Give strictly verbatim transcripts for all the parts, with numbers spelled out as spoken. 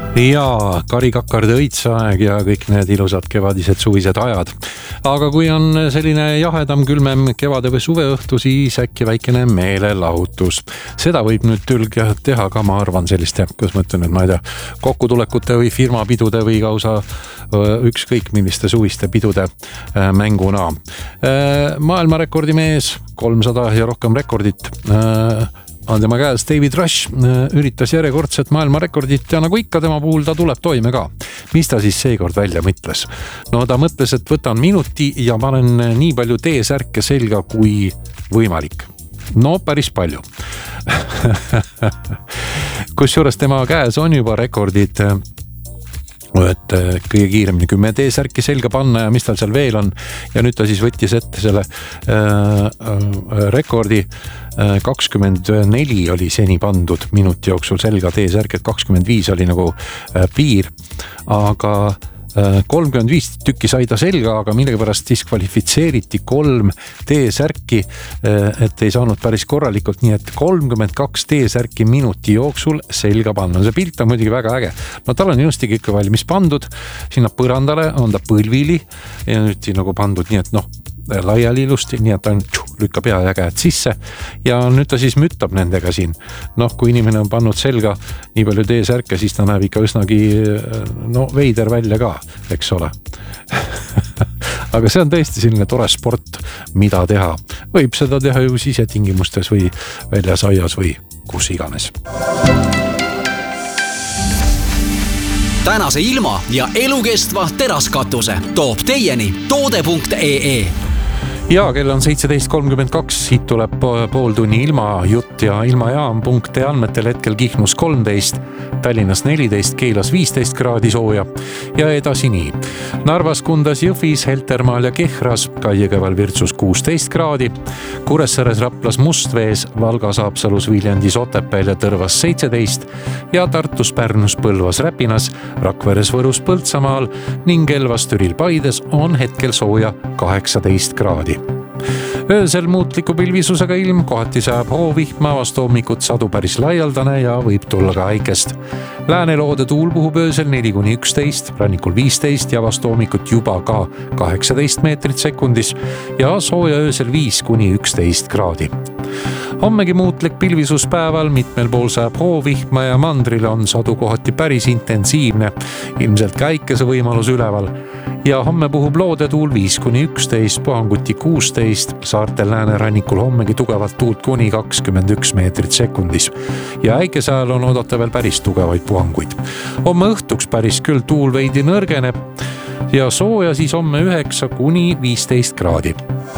Ja karikakarde õitsaeg ja kõik need ilusad kevadised suvised ajad. Aga kui on selline jahedam, külmem kevade või suveõhtu, siis äkki väikene meelelahutus. Seda võib nüüd tülg teha ka, ma arvan, selliste, kus ma ütlen, et ma ei tea, kokkutulekute või firmapidude või kausa ükskõik milliste suviste pidude mänguna. Maailmarekordi mees, kolmsada ja rohkem rekordit on tema käes. David Rush üritas järjekordset maailmarekordit ja nagu ikka tema puhul ta tuleb toime ka. Mis ta siis seekord välja mõtles? No ta mõtles, et võtan minuti ja panen nii palju T-särke selga kui võimalik. No päris palju. Kusjuures tema käes on juba rekordid, et kõige kiiremini kümme T-särki selga panna ja mis tal seal veel on. Ja nüüd ta siis võttis ette selle äh, äh, rekordi. kakskümmend neli oli seni pandud minuti jooksul selga T-särk, et kakskümmend viis oli nagu äh, piir. Aga äh, kolmkümmend viis tükki sai ta selga, aga millegipärast diskvalifitseeriti kolm T-särki, äh, et ei saanud päris korralikult, nii et kolmkümmend kaks T-särki minuti jooksul selga panna. See pilt on muidugi väga äge. No tal on just ikka valmis pandud, sinna põrandale on ta põlvili ja nüüd nagu pandud nii, et noh, laiali ilusti, nii et ta on lükka pea ja käed sisse ja nüüd ta siis müttab nendega siin. Noh, kui inimene on pannud selga nii palju T-särke, siis ta näeb ikka üsnagi no, veider välja ka, eks ole. Aga see on tõesti selline tore sport, mida teha. Võib seda teha ju sisetingimustes või väljas aias või kus iganes. Tänase ilma ja elukestva teraskatuse toob teieni toode punkt ee ee. Ja kell on seitseteist kolmkümmend kaks, siit tuleb pool tunni ilma jutt ja ilmajaam punkte andmetel hetkel Kihnus kolmteist, Tallinnas neliteist, Keelas viisteist kraadi sooja ja edasi nii. Narvas, Kundas, Jõhvis, Heltermaal ja Kehras, Kaiekõval, Virtsus kuusteist kraadi, Kuressaares, Raplas, Mustvees, Valgas, Haapsalus, Viljandis, Otepääl ja Tõrvas seitseteist ja Tartus, Pärnus, Põlvas, Räpinas, Rakveres, Võrus, Põltsamaal ning Elvas, Türil, Paides on hetkel sooja kaheksateist kraadi. Öösel muutliku pilvisusega ilm, kohati sajab hoovihma, vastu hommikut sadu päris laialdane ja võib tulla ka äikest. Lääneloode tuul puhub öösel neli kuni üksteist, rannikul viisteist ja vastu hommikut juba ka kaheksateist meetrit sekundis ja sooja öösel viis kuni üksteist kraadi. Hommegi muutlik pilvisus päeval, mitmel pool sajab hoovihma ja mandril on sadu kohati päris intensiivne, ilmselt ka äikese võimalus üleval. Ja homme puhub loodetuul viis kuni üksteist, puhanguti kuusteist, saartel läänerannikul hommegi tugevalt tuult kuni kakskümmend üks meetrit sekundis. Ja äikese ajal on oodata veel päris tugevaid puhanguid. Homme õhtuks päris küll tuul veidi nõrgeneb ja sooja siis homme üheksa kuni viisteist kraadi.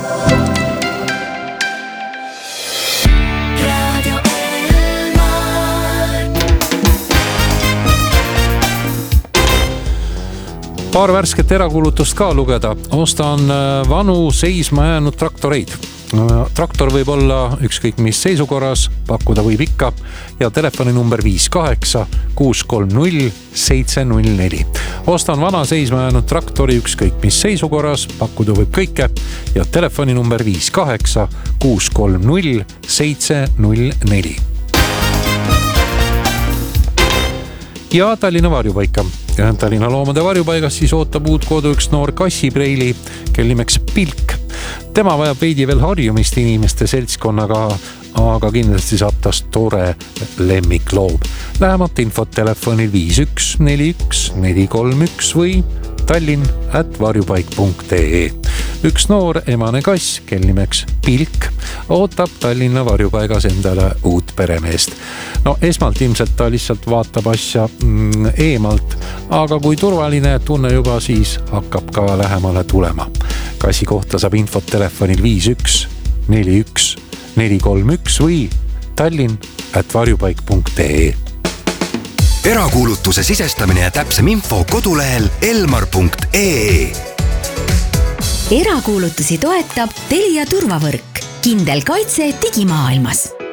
Paar värsket erakuulutust ka lugeda. Ostan vanu seisma jäänud traktoreid. Traktor võib olla ükskõik mis seisukorras, pakkuda võib ikka ja telefoni number viis kaheksa kuus kolm null seitse null neli. Ostan vana seisma jäänud traktori ükskõik mis seisukorras, pakkuda võib kõike ja telefoni number viis kaheksa kuus kolm null seitse null neli. Ja Tallinna varjupaika. Tallinna loomade varjupaigas siis ootab uut kodu üks noor kassipreili, kel nimeks Pilk. Tema vajab veidi veel harjumist inimeste seltskonnaga, aga kindlasti saab tast tore lemmikloom. Lähemat infot telefonil viis üks neli üks neli kolm üks või tallinn at varjupaik punkt ee. Üks noor emane kass, kel nimeks Pilk, ootab Tallinna varjupaigas endale uut peremeest. No esmalt ilmselt ta lihtsalt vaatab asja mm, eemalt, aga kui turvaline tunne juba, siis hakkab ka lähemale tulema. Kassi kohta saab infot telefonil viis üks neli üks neli kolm üks või tallinn at varjupaik punkt ee. Erakuulutuse sisestamine ja täpsem info kodulehel elmar punkt ee. Erakuulutusi toetab Telia turvavõrk. Kindel kaitse digimaailmas.